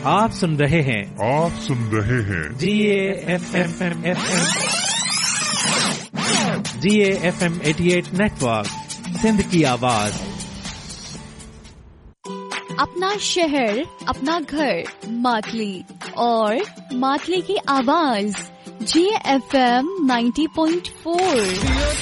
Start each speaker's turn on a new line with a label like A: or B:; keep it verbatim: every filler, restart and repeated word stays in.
A: आप सुन रहे हैं
B: आप सुन रहे हैं
A: जी A F M F M G A F M अठासी नेटवर्क, सिंध की आवाज।
C: अपना शहर, अपना घर, मातली और मातली की आवाज जी ए एफ एम नब्बे पॉइंट चार।